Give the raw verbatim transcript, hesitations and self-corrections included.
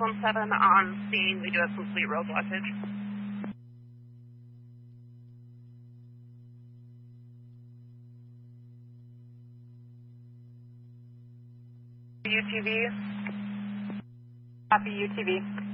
one seven on scene. We do have complete road blockage. U T V. Copy U T V.